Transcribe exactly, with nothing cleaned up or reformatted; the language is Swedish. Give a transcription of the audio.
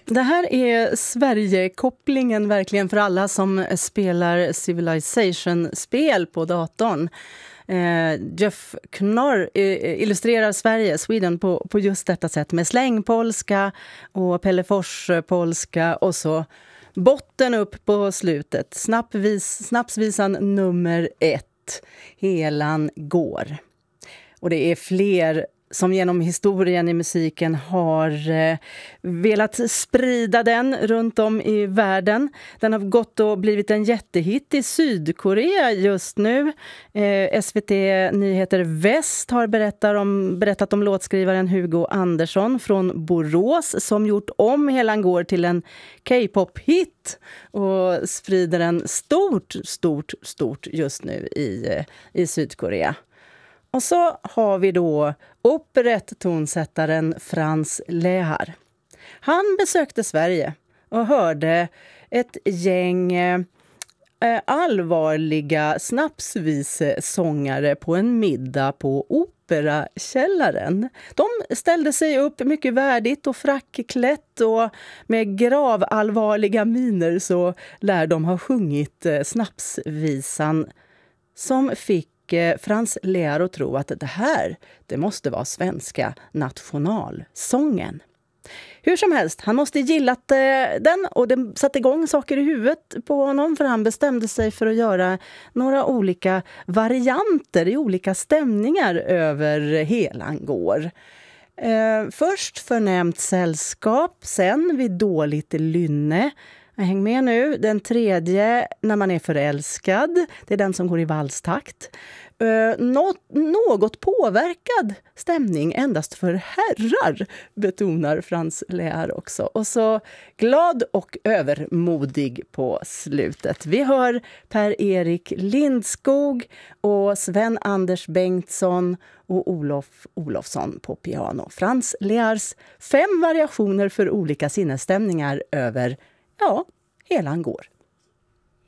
Det här är Sverige-kopplingen verkligen för alla som spelar Civilization-spel på datorn. Eh, Jeff Knorr eh, illustrerar Sverige, Sweden, på, på just detta sätt med slängpolska och Pellefors-polska och så botten upp på slutet. Snappvis, snapsvisan nummer ett, Helan går. Och det är fler som genom historien i musiken har eh, velat sprida den runt om i världen. Den har gått och blivit en jättehit i Sydkorea just nu. Eh, S V T Nyheter Väst har berättat om, berättat om låtskrivaren Hugo Andersson från Borås som gjort om Helan går till en K-pop-hit och sprider den stort, stort, stort just nu i, i Sydkorea. Och så har vi då operetttonsättaren Franz Lehár. Han besökte Sverige och hörde ett gäng eh, allvarliga snapsvisesångare på en middag på Operakällaren. De ställde sig upp mycket värdigt och frackklätt och med gravallvarliga miner så lär de ha sjungit eh, snapsvisan som fick Franz Lehár att tro att det här, det måste vara svenska nationalsången. Hur som helst, han måste gillat eh, den och det satte igång saker i huvudet på honom för han bestämde sig för att göra några olika varianter i olika stämningar över Helan går. Eh, först förnämt sällskap, sen vid dåligt lynne. Häng med nu. Den tredje, när man är förälskad. Det är den som går i valstakt. Uh, något, något påverkad stämning endast för herrar, betonar Franz Lehár också. Och så glad och övermodig på slutet. Vi hör Per-Erik Lindskog och Sven-Anders Bengtsson och Olof Olofsson på piano. Franz Lehárs fem variationer för olika sinnesstämningar över, ja, Helan går.